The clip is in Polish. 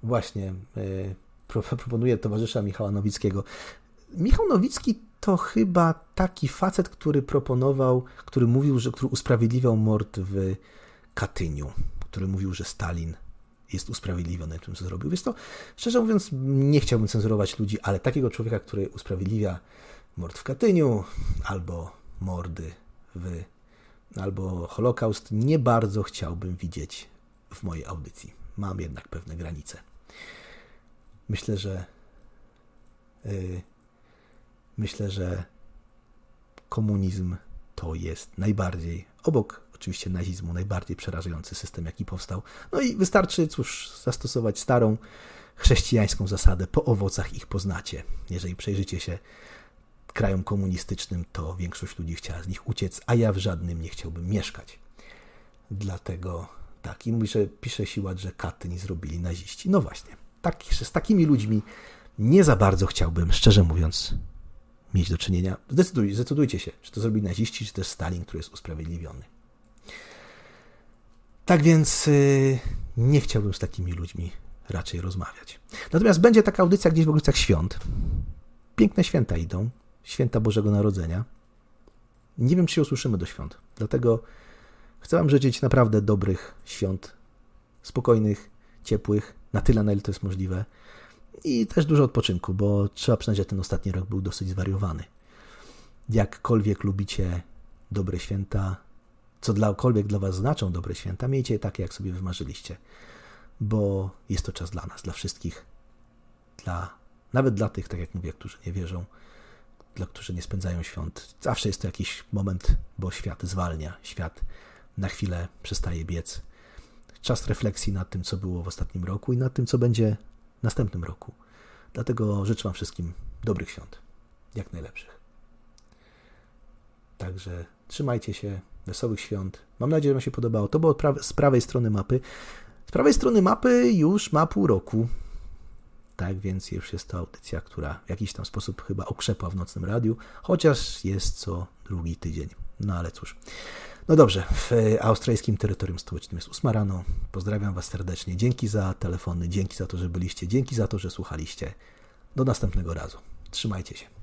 właśnie proponuję towarzysza Michała Nowickiego. Michał Nowicki to chyba taki facet, który mówił, który usprawiedliwiał mord w Katyniu, który mówił, że Stalin jest usprawiedliwiony tym, co zrobił. Więc to, szczerze mówiąc, nie chciałbym cenzurować ludzi, ale takiego człowieka, który usprawiedliwia mord w Katyniu albo mordy albo Holokaust, nie bardzo chciałbym widzieć w mojej audycji. Mam jednak pewne granice. Myślę, że komunizm to jest najbardziej, obok oczywiście nazizmu, najbardziej przerażający system, jaki powstał. No i wystarczy, zastosować starą chrześcijańską zasadę: po owocach ich poznacie. Jeżeli przejrzycie się krajom komunistycznym, to większość ludzi chciała z nich uciec, a ja w żadnym nie chciałbym mieszkać. Dlatego tak, i pisze Siłacz, że Katyń zrobili naziści. No właśnie, z takimi ludźmi nie za bardzo chciałbym, szczerze mówiąc, mieć do czynienia. Zdecydujcie się, czy to zrobili naziści, czy też Stalin, który jest usprawiedliwiony. Tak więc nie chciałbym z takimi ludźmi raczej rozmawiać. Natomiast będzie taka audycja gdzieś w okolicach świąt. Piękne święta idą. Święta Bożego Narodzenia. Nie wiem, czy się usłyszymy do świąt. Dlatego chcę wam życzyć naprawdę dobrych świąt. Spokojnych, ciepłych, na tyle, na ile to jest możliwe. I też dużo odpoczynku, bo trzeba przyznać, że ten ostatni rok był dosyć zwariowany. Jakkolwiek lubicie dobre święta, cokolwiek dla was znaczą dobre święta, miejcie je takie, jak sobie wymarzyliście. Bo jest to czas dla nas, dla wszystkich. Nawet dla tych, tak jak mówię, którzy nie wierzą, dla którzy nie spędzają świąt. Zawsze jest to jakiś moment, bo świat zwalnia, świat na chwilę przestaje biec. Czas refleksji nad tym, co było w ostatnim roku i nad tym, co będzie w następnym roku. Dlatego życzę wam wszystkim dobrych świąt, jak najlepszych. Także trzymajcie się, wesołych świąt. Mam nadzieję, że wam się podobało. To było z prawej strony mapy. Z prawej strony mapy już ma pół roku. Tak więc już jest to audycja, która w jakiś tam sposób chyba okrzepła w nocnym radiu, chociaż jest co drugi tydzień. No ale cóż. No dobrze, w australijskim terytorium stołecznym jest 8 rano. Pozdrawiam was serdecznie. Dzięki za telefony, dzięki za to, że byliście, dzięki za to, że słuchaliście. Do następnego razu. Trzymajcie się.